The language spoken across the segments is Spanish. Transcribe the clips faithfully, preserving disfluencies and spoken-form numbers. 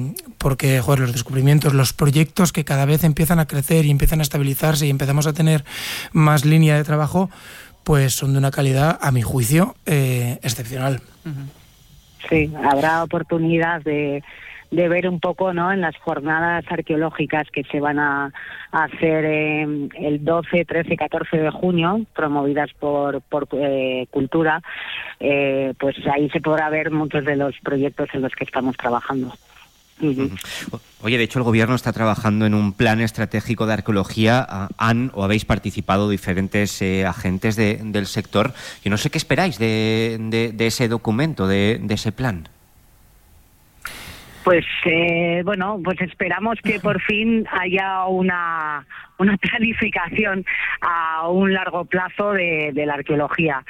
porque joder, los descubrimientos, los proyectos que cada vez empiezan a crecer y empiezan a estabilizarse y empezamos a tener más línea de trabajo, pues son de una calidad, a mi juicio, eh, excepcional. Sí, habrá oportunidad de, de ver un poco, ¿no?, en las jornadas arqueológicas que se van a, a hacer eh, el doce, trece, catorce de junio, promovidas por, por eh, Cultura, eh, pues ahí se podrá ver muchos de los proyectos en los que estamos trabajando. Uh-huh. Oye, de hecho el gobierno está trabajando en un plan estratégico de arqueología. Han o habéis participado diferentes eh, agentes de, del sector. Yo no sé qué esperáis de, de, de ese documento, de, de ese plan. Pues eh, bueno, pues esperamos que por fin haya una una planificación a un largo plazo de, de la arqueología,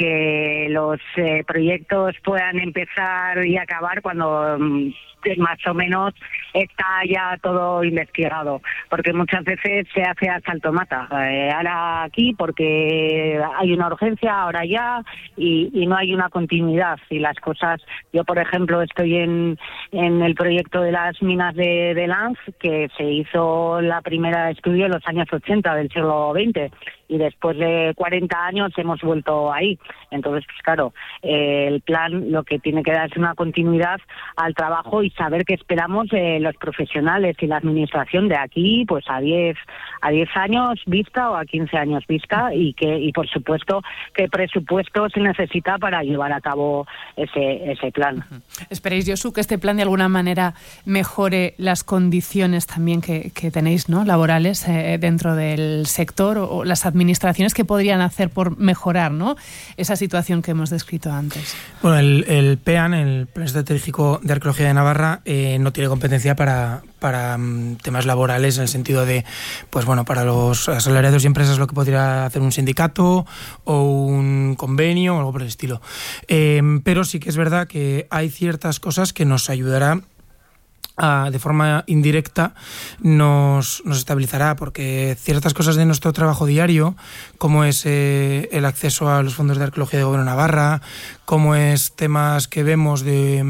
que los eh, proyectos puedan empezar y acabar cuando mm, más o menos está ya todo investigado, porque muchas veces se hace a salto mata, eh, ahora aquí porque hay una urgencia, ahora ya, y, y no hay una continuidad, y las cosas, yo por ejemplo estoy en, en el proyecto de las minas de, de Lanz, que se hizo la primera estudio en los años ochenta del siglo veinte, y después de cuarenta años hemos vuelto ahí. Entonces, pues claro, eh, el plan lo que tiene que dar es una continuidad al trabajo y saber qué esperamos eh, los profesionales y la administración de aquí, pues a diez a diez años vista o a quince años vista, y que y por supuesto qué presupuesto se necesita para llevar a cabo ese ese plan. Uh-huh. ¿Esperéis, Josu, que este plan de alguna manera mejore las condiciones también que, que tenéis, ¿no?, laborales eh, dentro del sector, o, o las administraciones que podrían hacer por mejorar, ¿no?, esa situación que hemos descrito antes? Bueno, el, el PEAN, el Plan Estratégico de Arqueología de Navarra, eh, no tiene competencia para, para um, temas laborales, en el sentido de, pues bueno, para los asalariados y empresas lo que podría hacer un sindicato o un convenio o algo por el estilo. Eh, pero sí que es verdad que hay ciertas cosas que nos ayudará Uh, de forma indirecta nos, nos estabilizará, porque ciertas cosas de nuestro trabajo diario, como es eh, el acceso a los fondos de arqueología de Gobierno de Navarra, como es temas que vemos de,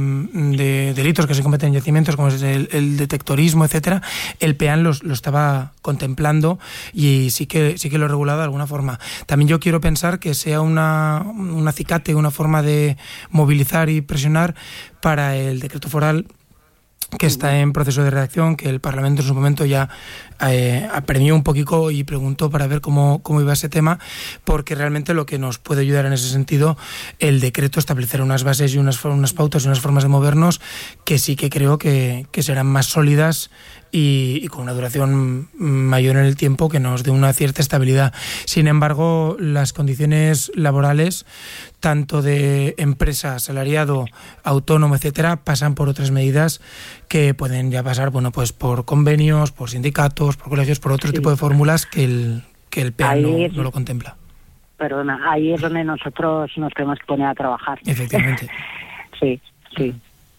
de delitos que se cometen en yacimientos, como es el, el detectorismo, etcétera, el PEAN lo, lo estaba contemplando y sí que, sí que lo ha regulado de alguna forma. También yo quiero pensar que sea una, un acicate, una forma de movilizar y presionar para el decreto foral, que está en proceso de redacción, que el Parlamento en su momento ya eh, apremió un poquito y preguntó para ver cómo, cómo iba ese tema, porque realmente lo que nos puede ayudar en ese sentido, el decreto, establecer unas bases y unas, unas pautas y unas formas de movernos que sí que creo que, que serán más sólidas y, y con una duración mayor en el tiempo, que nos dé una cierta estabilidad. Sin embargo, las condiciones laborales, tanto de empresa, asalariado, autónomo, etcétera, pasan por otras medidas que pueden ya pasar, bueno, pues por convenios, por sindicatos, por colegios, por otro sí. tipo de fórmulas que el, que el PEAN no, no lo contempla. Perdona, ahí es donde nosotros nos tenemos que poner a trabajar. Efectivamente. sí, sí.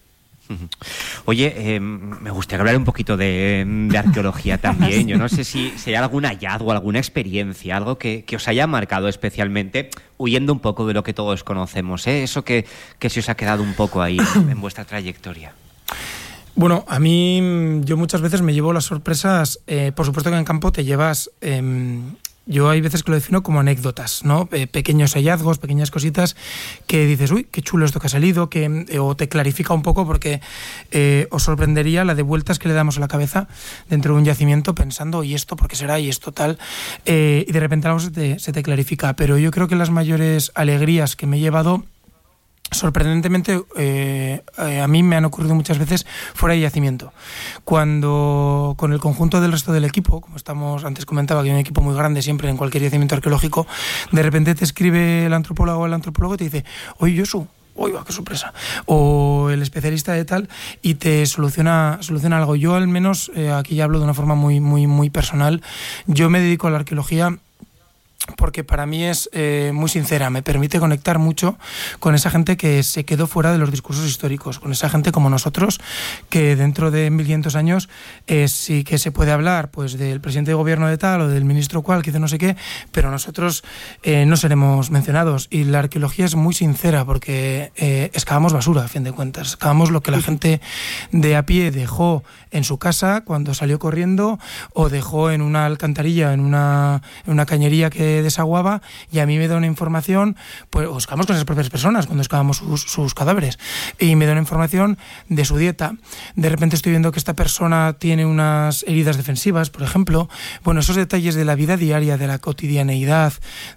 Oye, eh, me gustaría hablar un poquito de, de arqueología también. Yo no sé si, si hay algún hallazgo, alguna experiencia, algo que, que os haya marcado especialmente, huyendo un poco de lo que todos conocemos, ¿eh? Eso que, que se os ha quedado un poco ahí en vuestra trayectoria. Bueno, a mí yo muchas veces me llevo las sorpresas. Eh, por supuesto que en campo te llevas... Eh, Yo hay veces que lo defino como anécdotas, ¿no? Eh, pequeños hallazgos, pequeñas cositas que dices, uy, qué chulo esto que ha salido, que eh, o te clarifica un poco, porque eh, os sorprendería la de vueltas que le damos a la cabeza dentro de un yacimiento pensando, ¿y esto por qué será? ¿Y esto tal? Eh, y de repente algo se te, se te clarifica. Pero yo creo que las mayores alegrías que me he llevado, sorprendentemente, eh, eh, a mí me han ocurrido muchas veces fuera de yacimiento. Cuando con el conjunto del resto del equipo, como estamos antes comentaba que hay un equipo muy grande siempre en cualquier yacimiento arqueológico, de repente te escribe el antropólogo o el antropólogo y te dice, oye, Josu, uy, va, qué sorpresa, o el especialista de tal, y te soluciona soluciona algo. Yo al menos, eh, aquí ya hablo de una forma muy, muy, muy personal, yo me dedico a la arqueología porque para mí es eh, muy sincera, me permite conectar mucho con esa gente que se quedó fuera de los discursos históricos, con esa gente como nosotros, que dentro de mil quinientos años eh, sí que se puede hablar pues del presidente de gobierno de tal o del ministro cual, que hizo no sé qué, pero nosotros eh, no seremos mencionados. Y la arqueología es muy sincera porque eh, excavamos basura, a fin de cuentas, excavamos lo que la gente de a pie dejó en su casa cuando salió corriendo o dejó en una alcantarilla, en una, en una cañería que desaguaba, y a mí me da una información, pues o excavamos con esas propias personas cuando excavamos sus, sus cadáveres, y me da una información de su dieta. De repente estoy viendo que esta persona tiene unas heridas defensivas, por ejemplo. Bueno, esos detalles de la vida diaria, de la cotidianeidad,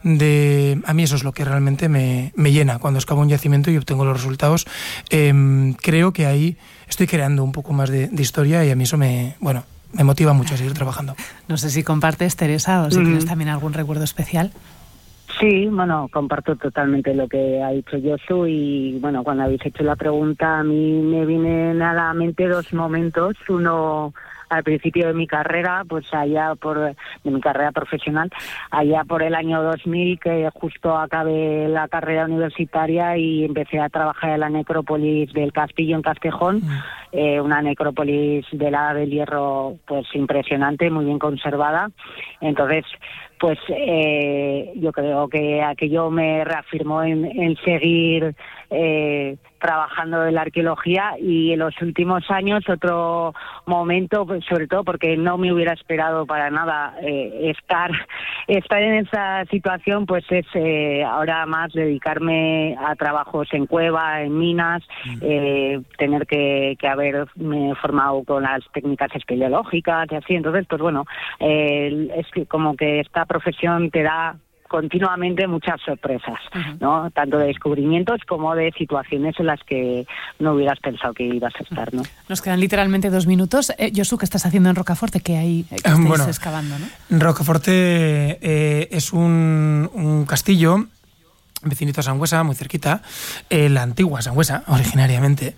de a mí eso es lo que realmente me, me llena cuando excavo un yacimiento y obtengo los resultados. Eh, creo que ahí estoy creando un poco más de, de historia, y a mí eso me, bueno, me motiva mucho a seguir trabajando. No sé si compartes, Teresa, o si mm. tienes también algún recuerdo especial. Sí, bueno, comparto totalmente lo que ha dicho Josu, y bueno, cuando habéis hecho la pregunta a mí me vienen a la mente dos momentos. Uno al principio de mi carrera, pues allá por de mi carrera profesional, allá por el año dos mil, que justo acabé la carrera universitaria y empecé a trabajar en la necrópolis del Castillo en Castejón, mm. eh, una necrópolis de la Edad del Hierro pues impresionante, muy bien conservada. Entonces, pues eh, yo creo que aquello me reafirmó en, en seguir eh, trabajando en la arqueología, y en los últimos años otro momento, pues, sobre todo porque no me hubiera esperado para nada eh, estar estar en esa situación, pues es eh, ahora más dedicarme a trabajos en cueva, en minas, eh, tener que, que haberme formado con las técnicas espeleológicas y así. Entonces, pues bueno, eh, es que como que esta profesión te da continuamente muchas sorpresas, ¿no? Tanto de descubrimientos como de situaciones en las que no hubieras pensado que ibas a estar, ¿no? Nos quedan literalmente dos minutos. Eh, Josu, ¿qué estás haciendo en Rocaforte? ¿Qué hay que estáis bueno, excavando, no? Rocaforte eh, es un, un castillo vecinito a Sangüesa, muy cerquita, eh, la antigua Sangüesa, originariamente.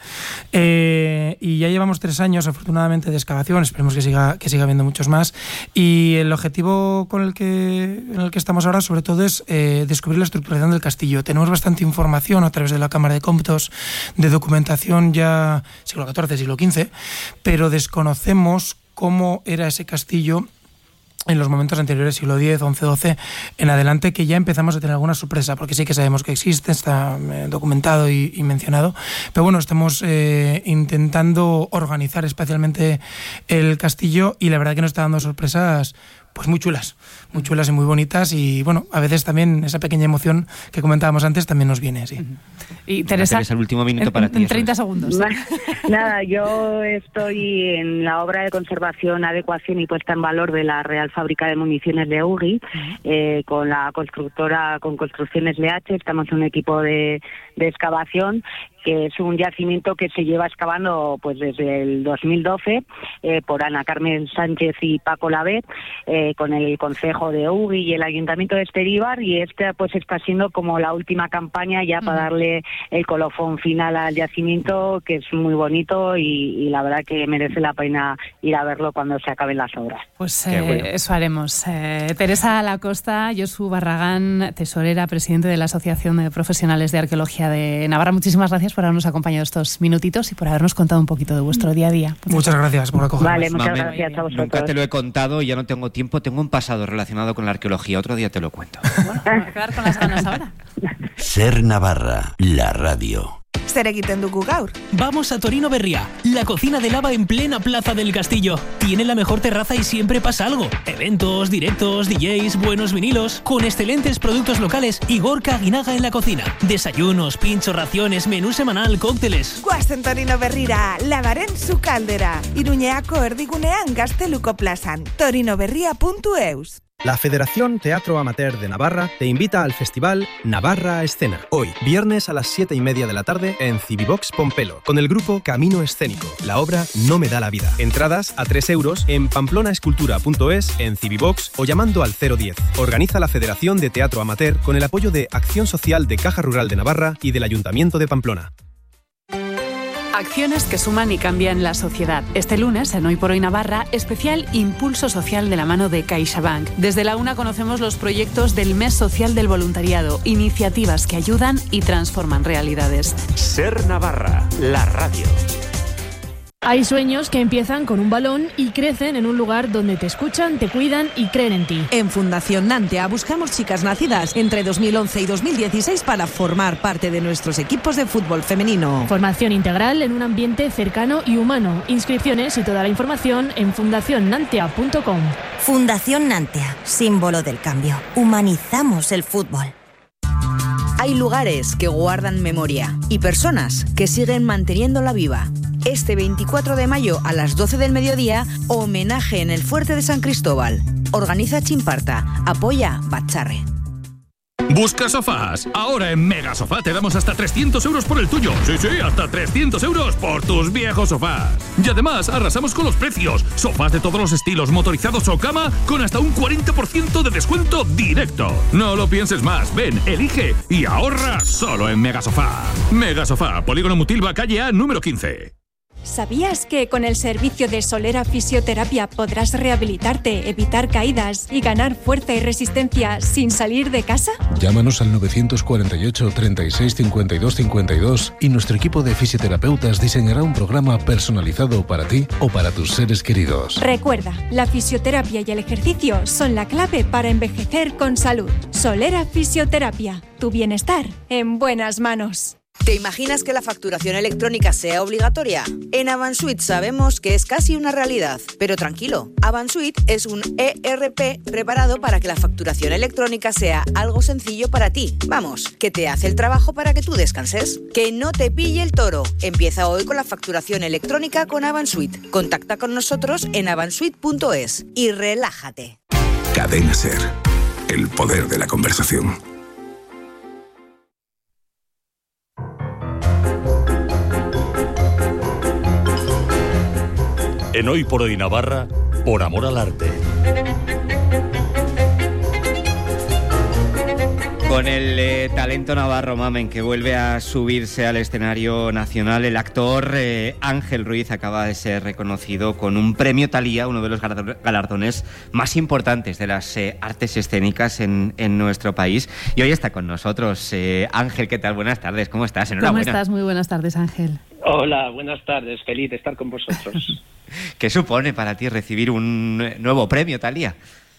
Eh, y ya llevamos tres años, afortunadamente, de excavación, esperemos que siga, que siga habiendo muchos más. Y el objetivo con el que, en el que estamos ahora, sobre todo, es eh, descubrir la estructuración del castillo. Tenemos bastante información a través de la Cámara de Cómputos, de documentación ya siglo catorce, siglo quince, pero desconocemos cómo era ese castillo en los momentos anteriores, siglo diez, once, doce, en adelante, que ya empezamos a tener alguna sorpresa, porque sí que sabemos que existe, está eh, documentado y, y mencionado, pero bueno, estamos eh, intentando organizar especialmente el castillo, y la verdad que nos está dando sorpresas pues muy chulas, muy chulas y muy bonitas, y bueno, a veces también esa pequeña emoción que comentábamos antes también nos viene, sí. Y Teresa, el último minuto para en, ti. En treinta segundos. Nada, yo estoy en la obra de conservación, adecuación y puesta en valor de la Real Fábrica de Municiones de Ugui, uh-huh. eh, con la constructora, con Construcciones L H, estamos en un equipo de, de excavación, que es un yacimiento que se lleva excavando pues desde el dos mil doce eh, por Ana Carmen Sánchez y Paco Lavet, eh, con el Concejo de Ugui y el Ayuntamiento de Esteríbar, y esta pues está siendo como la última campaña ya para darle el colofón final al yacimiento, que es muy bonito, y, y la verdad que merece la pena ir a verlo cuando se acaben las obras. Pues eh, bueno. Eso haremos. Eh, Teresa Lacosta, Josu Barragán, tesorera, presidente de la Asociación de Profesionales de Arqueología de Navarra, muchísimas gracias por habernos acompañado estos minutitos y por habernos contado un poquito de vuestro día a día. Muchas, muchas gracias por acogernos. Vale, muchas Mame, gracias a vosotros. Nunca te lo he contado y ya no tengo tiempo. Tengo un pasado relacionado con la arqueología. Otro día te lo cuento. Bueno, vamos a quedar con las ganas ahora. Ser Navarra, la radio. Zer egiten dugu gaur? Vamos a Torino Berria, la cocina de lava en plena Plaza del Castillo. Tiene la mejor terraza y siempre pasa algo. Eventos, directos, D Js, buenos vinilos, con excelentes productos locales y Gorka Aguinaga en la cocina. Desayunos, pinchos, raciones, menú semanal, cócteles. Guazen Torino Berrira, lavaren su caldera. Iruñeako erdigunean Gazteluko plazan. torinoberria punto eus. La Federación Teatro Amateur de Navarra te invita al festival Navarra Escena. Hoy, viernes a las siete y media de la tarde en Civivox Pompelo, con el grupo Camino Escénico. La obra No me da la vida. Entradas a tres euros en pamplona-escultura punto es, en Civivox o llamando al cero diez. Organiza la Federación de Teatro Amateur con el apoyo de Acción Social de Caja Rural de Navarra y del Ayuntamiento de Pamplona. Acciones que suman y cambian la sociedad. Este lunes, en Hoy por Hoy Navarra, especial Impulso Social de la mano de CaixaBank. Desde la UNA conocemos los proyectos del Mes Social del Voluntariado, iniciativas que ayudan y transforman realidades. Ser Navarra, la radio. Hay sueños que empiezan con un balón y crecen en un lugar donde te escuchan, te cuidan y creen en ti. En Fundación Nantea buscamos chicas nacidas entre dos mil once y dos mil dieciséis para formar parte de nuestros equipos de fútbol femenino. Formación integral en un ambiente cercano y humano. Inscripciones y toda la información en fundación nantea punto com. Fundación Nantea, símbolo del cambio. Humanizamos el fútbol. Hay lugares que guardan memoria y personas que siguen manteniéndola viva. Este veinticuatro de mayo a las doce del mediodía, homenaje en el Fuerte de San Cristóbal. Organiza Chimparta, apoya Batcharre. ¿Busca sofás? Ahora en Mega Sofá te damos hasta trescientos euros por el tuyo. Sí, sí, hasta trescientos euros por tus viejos sofás. Y además arrasamos con los precios. Sofás de todos los estilos, motorizados o cama, con hasta un cuarenta por ciento de descuento directo. No lo pienses más. Ven, elige y ahorra solo en Mega Sofá. Mega Sofá, Polígono Mutilva, calle A, número quince. ¿Sabías que con el servicio de Solera Fisioterapia podrás rehabilitarte, evitar caídas y ganar fuerza y resistencia sin salir de casa? Llámanos al nueve cuatro ocho, treinta y seis, cincuenta y dos, cincuenta y dos y nuestro equipo de fisioterapeutas diseñará un programa personalizado para ti o para tus seres queridos. Recuerda, la fisioterapia y el ejercicio son la clave para envejecer con salud. Solera Fisioterapia, tu bienestar en buenas manos. ¿Te imaginas que la facturación electrónica sea obligatoria? En Avansuit sabemos que es casi una realidad, pero tranquilo, Avansuit es un E R P preparado para que la facturación electrónica sea algo sencillo para ti. Vamos, que te hace el trabajo para que tú descanses. Que no te pille el toro. Empieza hoy con la facturación electrónica con Avansuit. Contacta con nosotros en avansuit punto es y relájate. Cadena Ser, el poder de la conversación. En Hoy por Hoy Navarra, por amor al arte. Con el eh, talento navarro, Mamen, que vuelve a subirse al escenario nacional, el actor eh, Ángel Ruiz acaba de ser reconocido con un premio Thalía, uno de los galardones más importantes de las eh, artes escénicas en, en nuestro país. Y hoy está con nosotros. Eh, Ángel, ¿qué tal? Buenas tardes, ¿cómo estás? Enhorabuena. ¿Cómo estás? Muy buenas tardes, Ángel. Hola, buenas tardes. Feliz de estar con vosotros. ¿Qué supone para ti recibir un nuevo premio Thalía?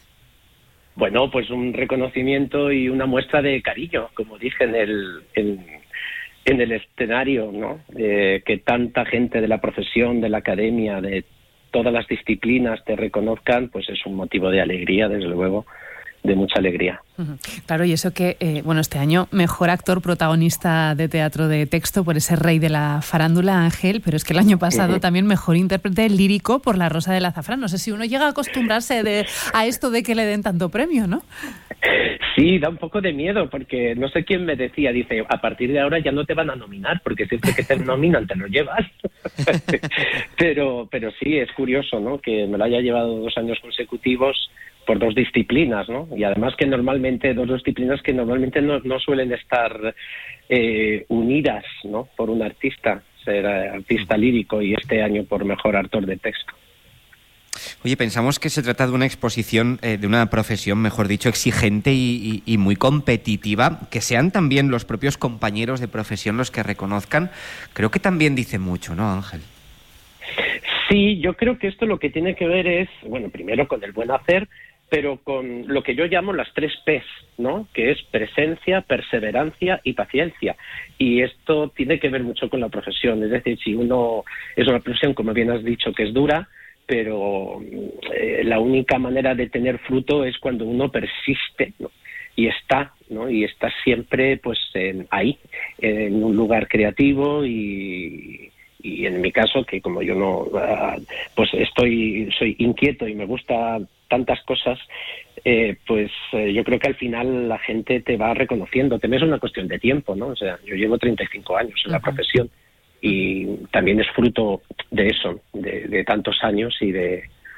Bueno, pues un reconocimiento y una muestra de cariño, como dije en el en, en el escenario, ¿no? Eh, que tanta gente de la profesión, de la academia, de todas las disciplinas te reconozcan, pues es un motivo de alegría, desde luego, de mucha alegría. Claro, y eso que, eh, bueno, este año mejor actor protagonista de teatro de texto por ese rey de la farándula, Ángel, pero es que el año pasado uh-huh. también mejor intérprete lírico por La Rosa del Azafrán. No sé si uno llega a acostumbrarse de, a esto de que le den tanto premio, ¿no? Sí, da un poco de miedo, porque no sé quién me decía, dice, a partir de ahora ya no te van a nominar, porque siempre que te nominan te lo llevas. pero, pero sí, es curioso, ¿no?, que me lo haya llevado dos años consecutivos por dos disciplinas, ¿no? Y además que normalmente, dos disciplinas que normalmente no, no suelen estar eh, unidas, ¿no?, por un artista, ser artista lírico y este año por mejor actor de texto. Oye, pensamos que se trata de una exposición, eh, de una profesión, mejor dicho, exigente y, y, y muy competitiva. Que sean también los propios compañeros de profesión los que reconozcan, creo que también dice mucho, ¿no, Ángel? Sí, yo creo que esto lo que tiene que ver es, bueno, primero con el buen hacer, pero con lo que yo llamo las tres P's, ¿no?, que es presencia, perseverancia y paciencia. Y esto tiene que ver mucho con la profesión. Es decir, si uno es una profesión, como bien has dicho, que es dura, pero eh, la única manera de tener fruto es cuando uno persiste, ¿no?, y está, ¿no?, y está siempre, pues, en, ahí, en un lugar creativo y... y en mi caso, que como yo no, uh, pues estoy, soy inquieto y me gusta tantas cosas, eh, pues eh, yo creo que al final la gente te va reconociendo. También es una cuestión de tiempo, ¿no? O sea, yo llevo treinta y cinco años en uh-huh. la profesión y también es fruto de eso, de, de tantos años y de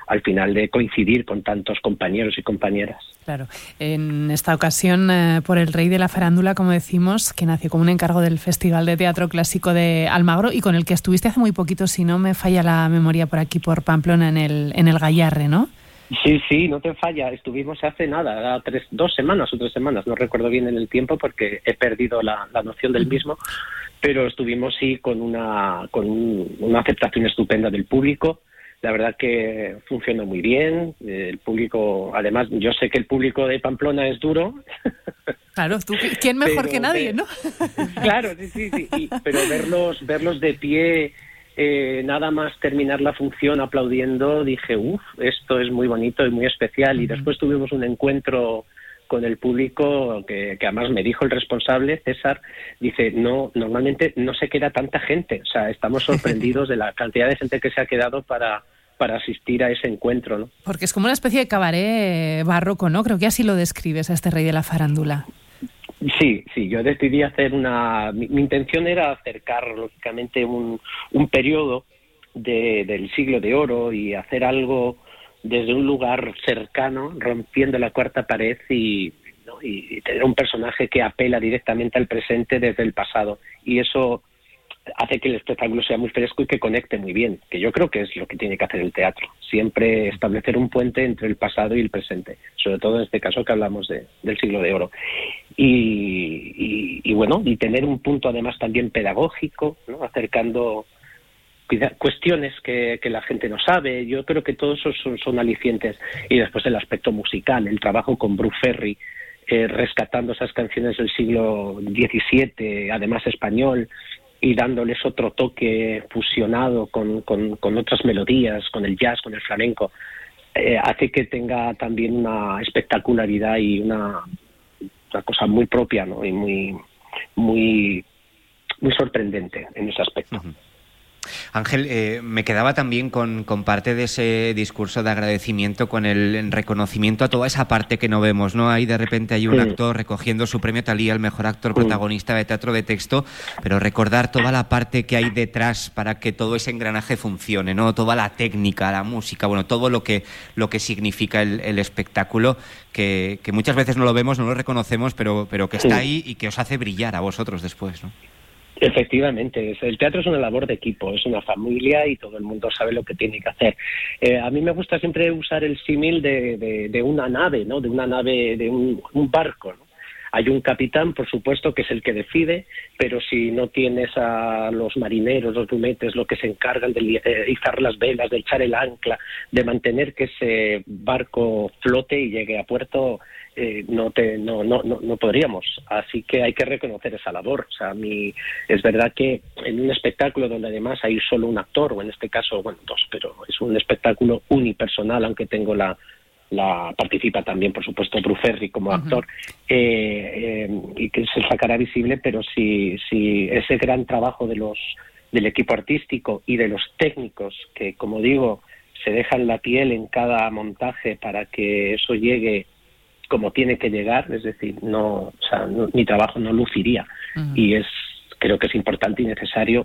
al final de coincidir con tantos compañeros y compañeras. Claro, en esta ocasión eh, por el Rey de la Farándula, como decimos, que nació como un encargo del Festival de Teatro Clásico de Almagro y con el que estuviste hace muy poquito, si no me falla la memoria, por aquí por Pamplona, en el, en el Gallarre, ¿no? Sí, sí, no te falla. Estuvimos hace nada, tres, dos semanas o tres semanas, no recuerdo bien en el tiempo porque he perdido la, la noción del mismo, pero estuvimos sí con una con un, una aceptación estupenda del público. La verdad que funcionó muy bien. El público, además, yo sé que el público de Pamplona es duro. Claro, tú, ¿quién mejor pero, que nadie, no? Claro, sí, sí, sí. Y, pero verlos, verlos de pie. Eh, nada más terminar la función aplaudiendo, dije, uff, esto es muy bonito y muy especial. Y después tuvimos un encuentro con el público que, que además me dijo el responsable, César, dice, no, normalmente no se queda tanta gente, o sea, estamos sorprendidos de la cantidad de gente que se ha quedado para, para asistir a ese encuentro, ¿no? Porque es como una especie de cabaret barroco, ¿no? Creo que así lo describes a este Rey de la Farándula. Sí, sí, yo decidí hacer una... Mi, mi intención era acercar, lógicamente, un, un periodo de, del siglo de oro y hacer algo desde un lugar cercano, rompiendo la cuarta pared y, ¿no? y, y tener un personaje que apela directamente al presente desde el pasado. Y eso hace que el espectáculo sea muy fresco y que conecte muy bien, que yo creo que es lo que tiene que hacer el teatro, siempre establecer un puente entre el pasado y el presente, sobre todo en este caso que hablamos de, del siglo de oro. Y, y, y bueno, y tener un punto además también pedagógico, ¿no? Acercando cuestiones que, que la gente no sabe. Yo creo que todos esos son, son alicientes. Y después el aspecto musical, el trabajo con Bru Ferry, eh, rescatando esas canciones del siglo diecisiete, además español, y dándoles otro toque fusionado con, con, con otras melodías, con el jazz, con el flamenco, eh, hace que tenga también una espectacularidad y una, una cosa muy propia, ¿no? Y muy, muy, muy sorprendente en ese aspecto. Uh-huh. Ángel, eh, me quedaba también con, con parte de ese discurso de agradecimiento, con el reconocimiento a toda esa parte que no vemos, ¿no? Ahí de repente hay un sí. actor recogiendo su premio Thalía, el mejor actor protagonista de teatro de texto, pero recordar toda la parte que hay detrás para que todo ese engranaje funcione, ¿no? Toda la técnica, la música, bueno, todo lo que, lo que significa el, el espectáculo, que, que muchas veces no lo vemos, no lo reconocemos, pero, pero que está ahí y que os hace brillar a vosotros después, ¿no? Efectivamente, el teatro es una labor de equipo, es una familia y todo el mundo sabe lo que tiene que hacer. Eh, a mí me gusta siempre usar el símil de, de, de una nave, ¿no? De una nave, de un, un barco, ¿no? Hay un capitán, por supuesto, que es el que decide, pero si no tienes a los marineros, los grumetes, los que se encargan de izar las velas, de echar el ancla, de mantener que ese barco flote y llegue a puerto, Eh, no te no, no no no podríamos, así que hay que reconocer esa labor. O sea, a mí es verdad que en un espectáculo donde además hay solo un actor, o en este caso, bueno, dos, pero es un espectáculo unipersonal, aunque tengo la la participa también, por supuesto, Bru Ferry como actor, uh-huh. eh, eh, y que se sacará visible, pero si si ese gran trabajo de los del equipo artístico y de los técnicos, que como digo, se dejan la piel en cada montaje para que eso llegue como tiene que llegar, es decir, no, o sea, no, mi trabajo no luciría. Uh-huh. Y es, creo que es importante y necesario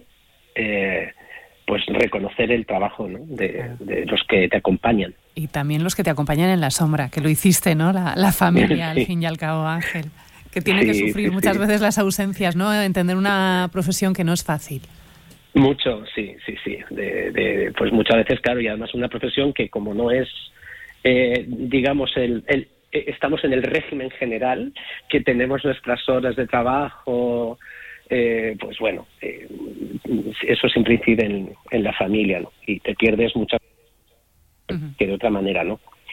eh, pues reconocer el trabajo, ¿no? de, de los que te acompañan. Y también los que te acompañan en la sombra, que lo hiciste, ¿no? La, la familia, sí. Al fin y al cabo, Ángel, que tiene sí, que sufrir sí, muchas sí. veces las ausencias, ¿no? Entender una profesión que no es fácil. Mucho, sí, sí, sí. De, de, pues muchas veces, claro, y además una profesión que como no es, eh, digamos, el... el estamos en el régimen general, que tenemos nuestras horas de trabajo, eh, pues bueno, eh, eso siempre incide en, en la familia, ¿no? Y te pierdes muchas uh-huh. que de otra manera, ¿no?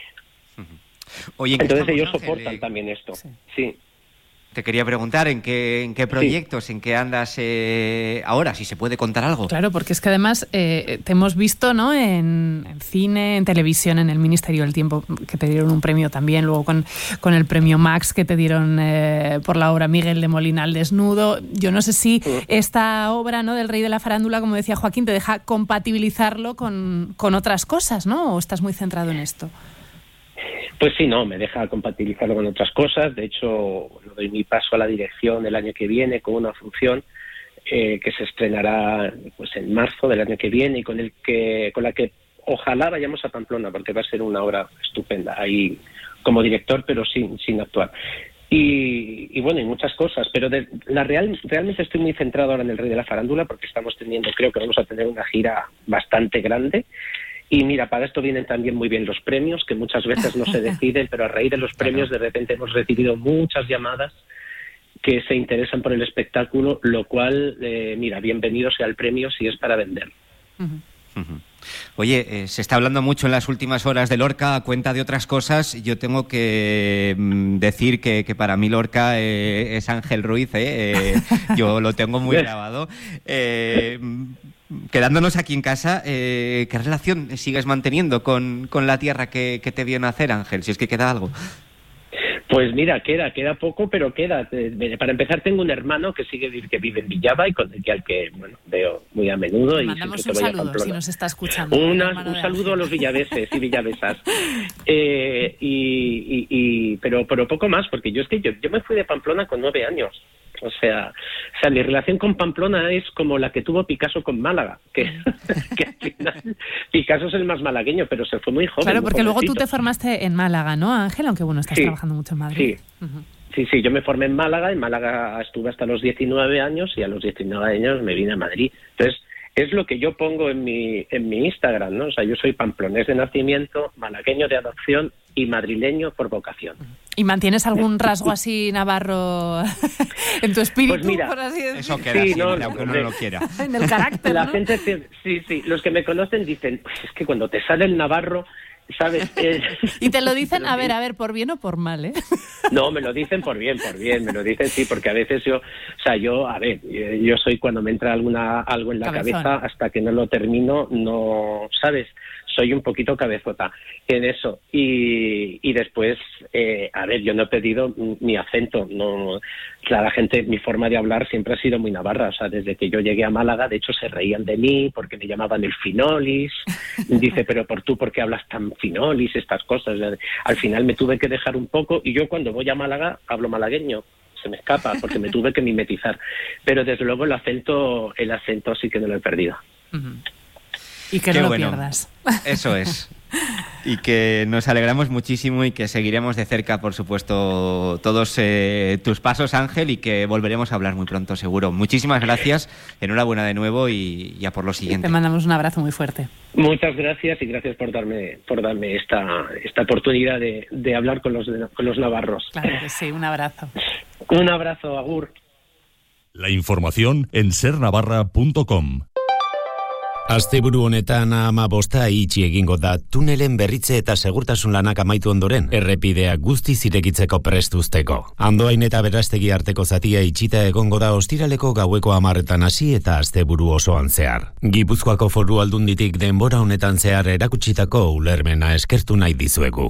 Uh-huh. Oye, entonces ellos soportan eh, también esto, sí. sí. Te quería preguntar en qué en qué proyectos, sí. en qué andas eh, ahora, si se puede contar algo. Claro, porque es que además eh, te hemos visto, ¿no? En, en cine, en televisión, en el Ministerio del Tiempo, que te dieron un premio también, luego con, con el premio Max que te dieron eh, por la obra Miguel de Molina al desnudo. Yo no sé si esta obra, ¿no? del Rey de la Farándula, como decía Joaquín, te deja compatibilizarlo con, con otras cosas, ¿no? ¿O estás muy centrado en esto? Pues sí, no, me deja compatibilizarlo con otras cosas. De hecho, bueno, doy mi paso a la dirección el año que viene con una función eh, que se estrenará pues en marzo del año que viene y con el que con la que ojalá vayamos a Pamplona, porque va a ser una obra estupenda, ahí como director, pero sin, sin actuar. Y, y bueno, y muchas cosas, pero de, la real, realmente estoy muy centrado ahora en el Rey de la Farándula, porque estamos teniendo, creo que vamos a tener una gira bastante grande. Y mira, para esto vienen también muy bien los premios, que muchas veces no se deciden, pero a raíz de los premios de repente hemos recibido muchas llamadas que se interesan por el espectáculo, lo cual, eh, mira, bienvenido sea el premio si es para vender. Uh-huh. Uh-huh. Oye, eh, se está hablando mucho en las últimas horas de Lorca a cuenta de otras cosas. Yo tengo que mm, decir que, que para mí Lorca eh, es Ángel Ruiz, eh, eh, yo lo tengo muy grabado. Eh, quedándonos aquí en casa, eh, ¿qué relación sigues manteniendo con, con la tierra que, que te vio nacer, Ángel? Si es que queda algo. Pues mira, queda, queda poco, pero queda. Para empezar, tengo un hermano que sigue que vive en Villava y con el que, al que bueno, veo muy a menudo. Le y mandamos que un voy saludo a si nos está escuchando. Una, un saludo a los villaveses y villavesas. eh, y, y, y, pero, pero poco más, porque yo es que yo, yo me fui de Pamplona con nueve años. O sea, o sea, mi relación con Pamplona es como la que tuvo Picasso con Málaga, que, que al final Picasso es el más malagueño, pero se fue muy joven. Claro, porque luego tú jovencito. te formaste en Málaga, ¿no, Ángel? Aunque bueno, estás sí, trabajando mucho en Madrid. Sí. Uh-huh. Sí, sí, yo me formé en Málaga, en Málaga estuve hasta los diecinueve años y a los diecinueve años me vine a Madrid. Entonces, es lo que yo pongo en mi en mi Instagram, ¿no? O sea, yo soy pamplonés de nacimiento, malagueño de adopción y madrileño por vocación. ¿Y mantienes algún rasgo así navarro en tu espíritu, pues mira, por así decirlo? Eso queda sí, así, no, mira, aunque uno no lo quiera. En el carácter, La ¿no? gente, sí, sí, los que me conocen dicen, pues es que cuando te sale el navarro, ¿sabes? Eh, y te lo dicen, a ver, a ver, por bien o por mal, ¿eh? No, me lo dicen por bien, por bien, me lo dicen sí, porque a veces yo, o sea, yo, a ver, yo soy cuando me entra alguna algo en la Cabezón. Cabeza, hasta que no lo termino, no, ¿sabes? Soy un poquito cabezota en eso. Y, y después, eh, a ver, yo no he pedido mi acento, no, la gente, mi forma de hablar siempre ha sido muy navarra, o sea, desde que yo llegué a Málaga, de hecho se reían de mí porque me llamaban el finolis, dice, pero por tú, ¿por qué hablas tan finolis? Estas cosas, al final me tuve que dejar un poco, y yo cuando voy a Málaga hablo malagueño, se me escapa porque me tuve que mimetizar, pero desde luego el acento, el acento sí que no lo he perdido. Uh-huh. Y que Qué no lo bueno. pierdas. Eso es. Y que nos alegramos muchísimo y que seguiremos de cerca, por supuesto, todos eh, tus pasos, Ángel, y que volveremos a hablar muy pronto, seguro. Muchísimas gracias, enhorabuena de nuevo y ya por lo siguiente. Te mandamos un abrazo muy fuerte. Muchas gracias y gracias por darme por darme esta esta oportunidad de, de hablar con los con los navarros. Claro que sí, un abrazo. Un abrazo, agur. La información en ser navarra punto com. Asteburu honetan hamabosta itxi egingo da tunelen berritze eta segurtasun lanak amaitu ondoren, errepideak guztiz irekitzeko prest uzteko. Andoain eta Berastegi arteko zatia itxita egongo da ostiraleko gaueko hamarretan hasi eta asteburu osoan zehar. Gipuzkoako Foru Aldunditik denbora honetan zehar erakutsitako ulermena eskertu nahi dizuegu.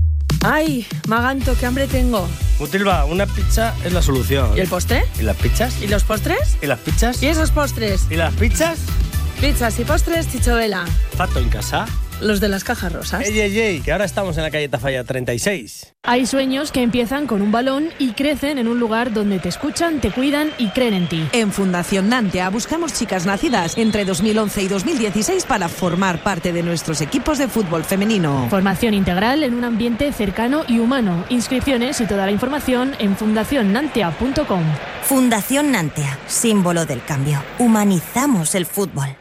Ay, Maganto, qué hambre tengo. Mutilva, una pizza es la solución. ¿Y el postre? ¿Y las pizzas? ¿Y los postres? ¿Y las pizzas? ¿Y esos postres? ¿Y las pizzas? Pizzas y postres, Chicho Vela. Fato en casa. Los de las cajas rosas. Ey, ey, ey, que ahora estamos en la calle Tafalla treinta y seis. Hay sueños que empiezan con un balón y crecen en un lugar donde te escuchan, te cuidan y creen en ti. En Fundación Nantea buscamos chicas nacidas entre dos mil once y dos mil dieciséis para formar parte de nuestros equipos de fútbol femenino. Formación integral en un ambiente cercano y humano. Inscripciones y toda la información en fundación nantea punto com. Fundación Nantea, símbolo del cambio. Humanizamos el fútbol.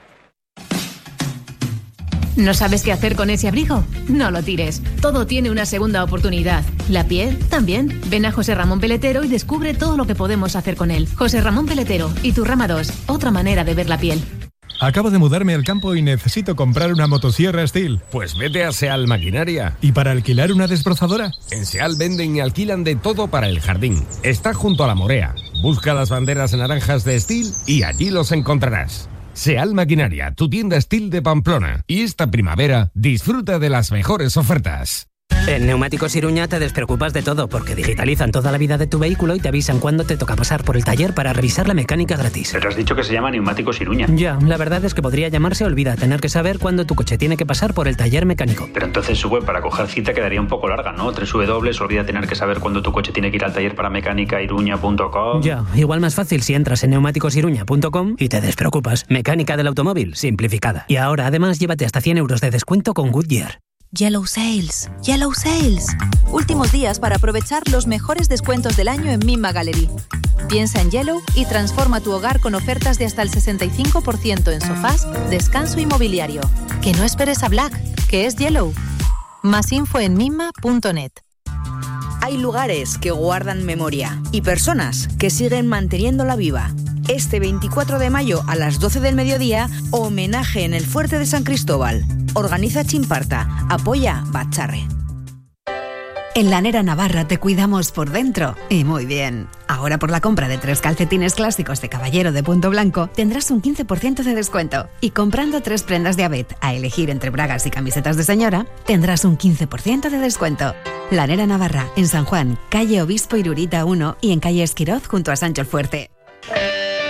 ¿No sabes qué hacer con ese abrigo? No lo tires. Todo tiene una segunda oportunidad. La piel también. Ven a José Ramón Peletero y descubre todo lo que podemos hacer con él. José Ramón Peletero y Turrama dos. Otra manera de ver la piel. Acabo de mudarme al campo y necesito comprar una motosierra Steel. Pues vete a Seal Maquinaria. ¿Y para alquilar una desbrozadora? En Seal venden y alquilan de todo para el jardín. Está junto a la Morea. Busca las banderas naranjas de Steel y allí los encontrarás. Seal Maquinaria, tu tienda Steel de Pamplona. Y esta primavera, disfruta de las mejores ofertas. En Neumáticos Iruña te despreocupas de todo porque digitalizan toda la vida de tu vehículo y te avisan cuándo te toca pasar por el taller para revisar la mecánica gratis. Pero has dicho que se llama Neumáticos Iruña. Ya, la verdad es que podría llamarse Olvida, tener que saber cuándo tu coche tiene que pasar por el taller mecánico. Pero entonces su web para coger cita quedaría un poco larga, ¿no? Tres W, olvida tener que saber cuándo tu coche tiene que ir al taller para mecánica iruña punto com. Ya, igual más fácil si entras en neumáticos iruña punto com y te despreocupas. Mecánica del automóvil simplificada. Y ahora además llévate hasta cien euros de descuento con Goodyear. Yellow Sales, Yellow Sales. Últimos días para aprovechar los mejores descuentos del año en Mimma Gallery. Piensa en Yellow y transforma tu hogar con ofertas de hasta el sesenta y cinco por ciento en sofás, descanso y mobiliario. Que no esperes a Black, que es Yellow. Más info en mimma punto net. Hay lugares que guardan memoria y personas que siguen manteniéndola viva. Este veinticuatro de mayo a las doce del mediodía, homenaje en el Fuerte de San Cristóbal. Organiza Chimparta, apoya Batcharre. En Lanera Navarra te cuidamos por dentro y muy bien. Ahora por la compra de tres calcetines clásicos de caballero de punto blanco tendrás un quince por ciento de descuento. Y comprando tres prendas de Abet a elegir entre bragas y camisetas de señora, tendrás un quince por ciento de descuento. Lanera Navarra, en San Juan, calle Obispo Irurita uno y en calle Esquiroz junto a Sancho el Fuerte.